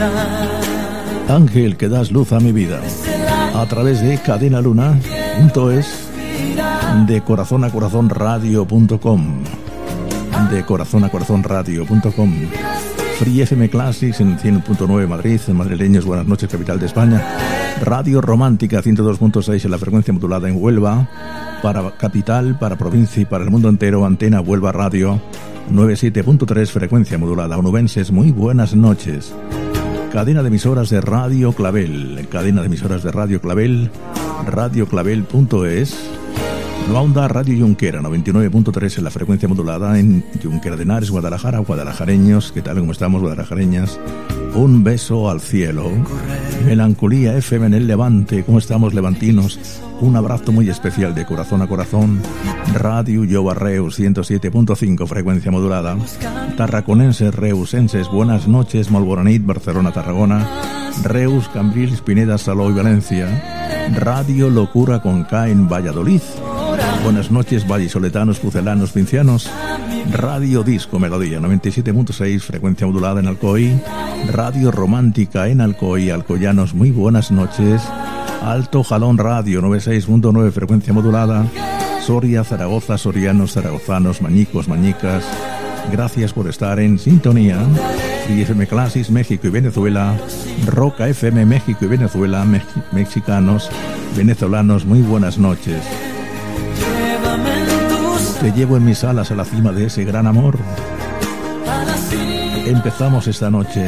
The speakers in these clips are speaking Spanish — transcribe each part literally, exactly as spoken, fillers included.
Ángel, que das luz a mi vida, a través de cadena luna punto es, de corazón a corazón radio punto com, de corazón a corazón radio punto com, Free F M Classics en cien punto nueve Madrid, madrileños, buenas noches, capital de España, Radio Romántica ciento dos punto seis en la frecuencia modulada en Huelva, para capital, para provincia y para el mundo entero, Antena Huelva Radio noventa y siete punto tres, frecuencia modulada. Onubenses, muy buenas noches. Cadena de emisoras de Radio Clavel, cadena de emisoras de Radio Clavel, radio clavel punto es. Nueva Onda Radio Junquera, noventa y nueve punto tres en la frecuencia modulada en Junquera de Henares, Guadalajara, guadalajareños, ¿qué tal? ¿Cómo estamos, guadalajareñas? Un beso al cielo. Melancolía F M en el Levante, ¿cómo estamos, levantinos? Un abrazo muy especial de corazón a corazón. Radio Yoba Reus, ciento siete punto cinco, frecuencia modulada. Tarraconenses, reusenses, buenas noches, Malboranit, Barcelona, Tarragona. Reus, Cambrils, Pineda, Salou y Valencia. Radio Locura con K en Valladolid. Buenas noches, vallisoletanos, pucelanos, pincianos. Radio Disco Melodía, noventa y siete punto seis, frecuencia modulada en Alcoy. Radio Romántica en Alcoy, alcoyanos, muy buenas noches. Alto Jalón Radio, noventa y seis punto nueve, frecuencia modulada. Soria, Zaragoza, sorianos, zaragozanos, mañicos, mañicas, gracias por estar en sintonía. Free F M Classics, México y Venezuela. Roca F M, México y Venezuela, me- mexicanos, venezolanos, muy buenas noches. Te llevo en mis alas a la cima de ese gran amor. Empezamos esta noche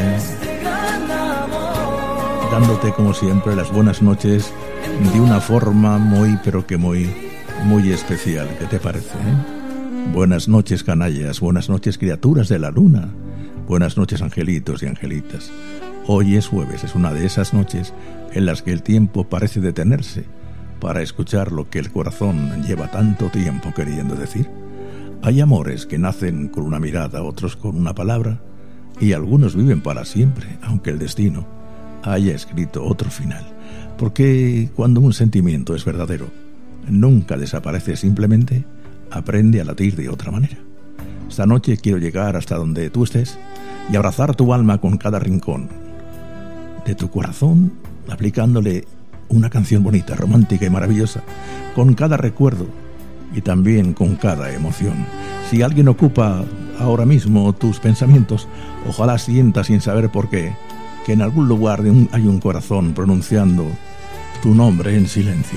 dándote, como siempre, las buenas noches de una forma muy, pero que muy, muy especial. ¿Qué te parece? Eh? Buenas noches, canallas. Buenas noches, criaturas de la luna. Buenas noches, angelitos y angelitas. Hoy es jueves, es una de esas noches en las que el tiempo parece detenerse para escuchar lo que el corazón lleva tanto tiempo queriendo decir. Hay amores que nacen con una mirada, otros con una palabra, y algunos viven para siempre, aunque el destino haya escrito otro final. Porque cuando un sentimiento es verdadero, nunca desaparece, simplemente aprende a latir de otra manera. Esta noche quiero llegar hasta donde tú estés y abrazar tu alma con cada rincón de tu corazón, aplicándole una canción bonita, romántica y maravillosa, con cada recuerdo y también con cada emoción. Si alguien ocupa ahora mismo tus pensamientos, ojalá sienta, sin saber por qué, que en algún lugar de un, hay un corazón pronunciando tu nombre en silencio.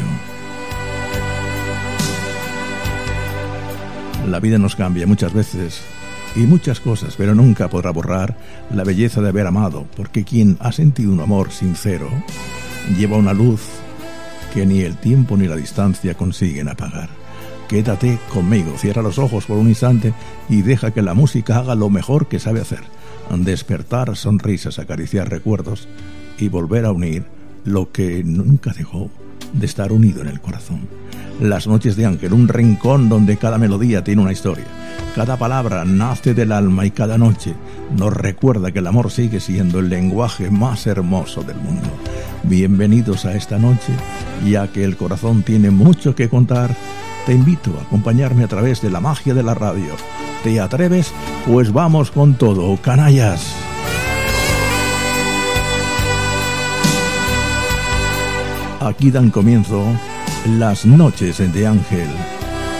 La vida nos cambia muchas veces y muchas cosas, pero nunca podrá borrar la belleza de haber amado, porque quien ha sentido un amor sincero lleva una luz que ni el tiempo ni la distancia consiguen apagar. Quédate conmigo, cierra los ojos por un instante y deja que la música haga lo mejor que sabe hacer: despertar sonrisas, acariciar recuerdos y volver a unir lo que nunca dejó de estar unido en el corazón. Las noches de Ángel, un rincón donde cada melodía tiene una historia. Cada palabra nace del alma y cada noche nos recuerda que el amor sigue siendo el lenguaje más hermoso del mundo. Bienvenidos a esta noche, ya que el corazón tiene mucho que contar. Te invito a acompañarme a través de la magia de la radio. ¿Te atreves? Pues vamos con todo, canallas. Aquí dan comienzo las noches de Ángel.